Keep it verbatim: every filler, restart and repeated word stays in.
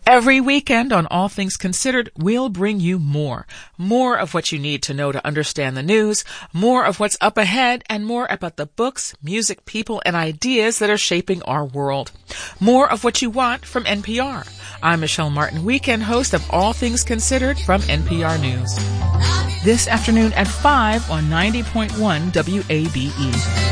Every weekend on All Things Considered, we'll bring you more. More of what you need to know to understand the news, more of what's up ahead, and more about the books, music, people, and ideas that are shaping our world. More of what you want from N P R. I'm Michelle Martin, weekend host of All Things Considered from N P R News. This afternoon at five on ninety point one W A B E.